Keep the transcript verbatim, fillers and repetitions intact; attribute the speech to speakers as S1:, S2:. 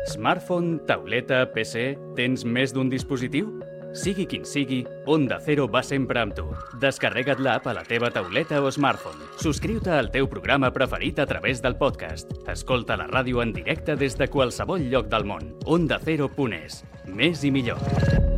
S1: Smartphone, tauleta, P C... Tens més d'un dispositiu? Sigui quin sigui, Onda Cero va sempre amb tu. Descarrega't l'app a la teva tauleta o smartphone. Subscriu-te al teu programa preferit a través del podcast. Escolta la ràdio en directe des de qualsevol lloc del món. onda cero punt es. Més i millor.